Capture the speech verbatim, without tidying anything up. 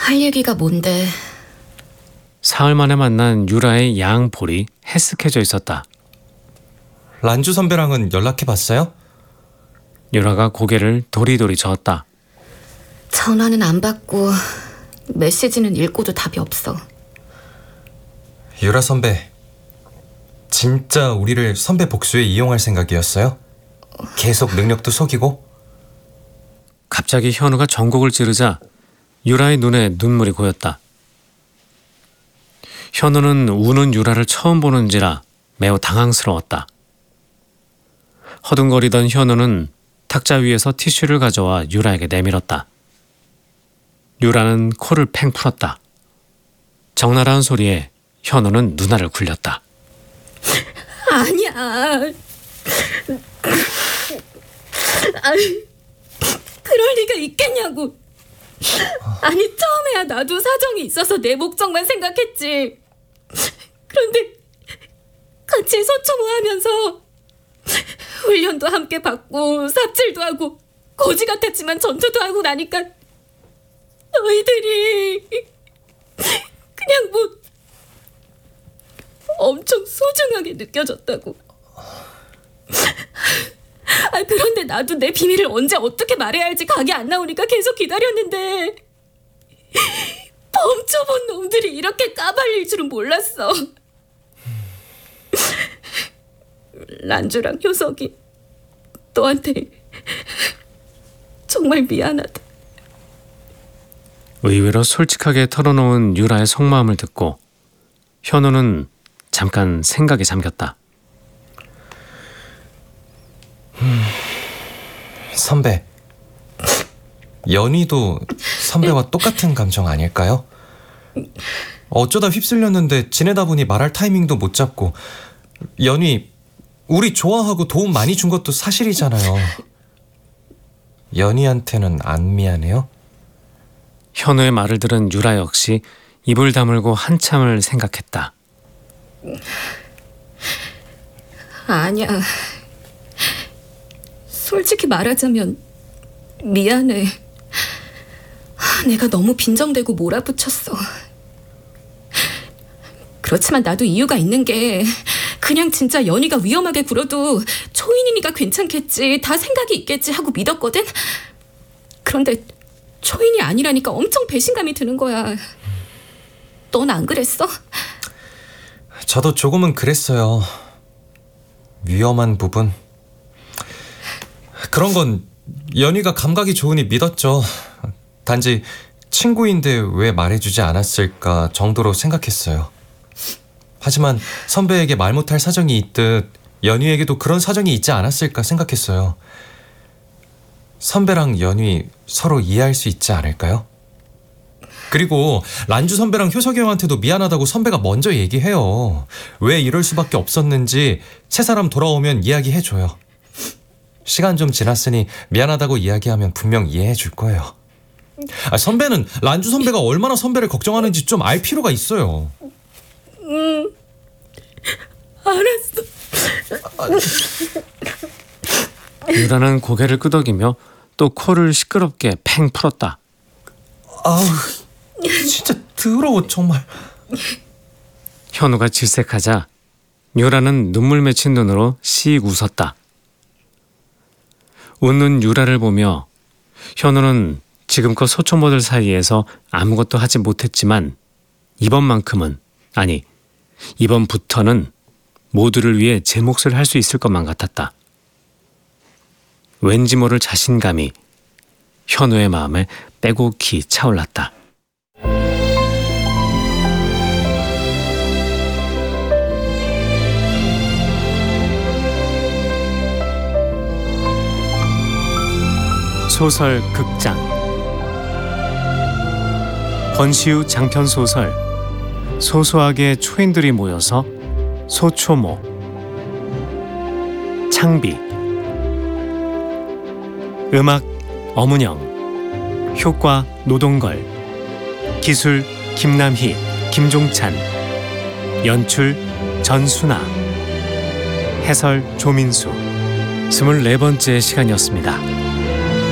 할 얘기가 뭔데? 사흘 만에 만난 유라의 야앙 볼이 해쓱해져 있었다. 란주 선배랑은 연락해봤어요? 유라가 고개를 도리도리 저었다. 전화는 안 받고 메시지는 읽고도 답이 없어. 유라 선배, 진짜 우리를 선배 복수에 이용할 생각이었어요? 계속 능력도 속이고? 갑자기 현우가 전곡을 찌르자 유라의 눈에 눈물이 고였다. 현우는 우는 유라를 처음 보는지라 매우 당황스러웠다. 허둥거리던 현우는 탁자 위에서 티슈를 가져와 유라에게 내밀었다. 유라는 코를 팽 풀었다. 적나라한 소리에 현우는 누나를 굴렸다. 아니야. 아니, 그럴 리가 있겠냐고. 아니, 처음에야 나도 사정이 있어서 내 목적만 생각했지. 그런데 같이 소초모하면서 훈련도 함께 받고 삽질도 하고 거지 같았지만 전투도 하고 나니까 너희들이 그냥 뭐 엄청 소중하게 느껴졌다고. 아, 그런데 나도 내 비밀을 언제 어떻게 말해야 할지 각이 안 나오니까 계속 기다렸는데 범초본 놈들이 이렇게 까발릴 줄은 몰랐어. 란주랑 효석이 너한테 정말 미안하다. 의외로 솔직하게 털어놓은 유라의 속마음을 듣고 현우는 잠깐 생각에 잠겼다. 음, 선배, 연희도 선배와 똑같은 감정 아닐까요? 어쩌다 휩쓸렸는데 지내다 보니 말할 타이밍도 못 잡고. 연희, 우리 좋아하고 도움 많이 준 것도 사실이잖아요. 연희한테는 안 미안해요? 현우의 말을 들은 유라 역시 입을 다물고 한참을 생각했다. 아니야. 솔직히 말하자면 미안해. 내가 너무 빈정대고 몰아붙였어. 그렇지만 나도 이유가 있는 게 그냥 진짜 연희가 위험하게 굴어도 초인이니까 괜찮겠지, 다 생각이 있겠지 하고 믿었거든. 그런데 초인이 아니라니까 엄청 배신감이 드는 거야. 넌 안 그랬어? 저도 조금은 그랬어요. 위험한 부분. 그런 건 연희가 감각이 좋으니 믿었죠. 단지 친구인데 왜 말해주지 않았을까 정도로 생각했어요. 하지만 선배에게 말 못할 사정이 있듯 연희에게도 그런 사정이 있지 않았을까 생각했어요. 선배랑 연희 서로 이해할 수 있지 않을까요? 그리고 란주 선배랑 효석이 형한테도 미안하다고 선배가 먼저 얘기해요. 왜 이럴 수밖에 없었는지 새 사람 돌아오면 이야기해줘요. 시간 좀 지났으니 미안하다고 이야기하면 분명 이해해 줄 거예요. 아, 선배는 란주 선배가 얼마나 선배를 걱정하는지 좀 알 필요가 있어요. 응, 알았어. 유라는 고개를 끄덕이며 또 코를 시끄럽게 팽 풀었다. 아우, 진짜 더러워 정말. 현우가 질색하자 유라는 눈물 맺힌 눈으로 씩 웃었다. 웃는 유라를 보며 현우는 지금껏 소초모들 사이에서 아무것도 하지 못했지만 이번만큼은, 아니 이번부터는 모두를 위해 제 몫을 할 수 있을 것만 같았다. 왠지 모를 자신감이 현우의 마음에 빼곡히 차올랐다. 소설 극장 권시우 장편 소설 소소하게 초인들이 모여서 소초모. 창비 음악 엄은영, 효과 노동걸, 기술 김남희, 김종찬, 연출 전순아, 해설 조민수. 스물네 번째 시간이었습니다.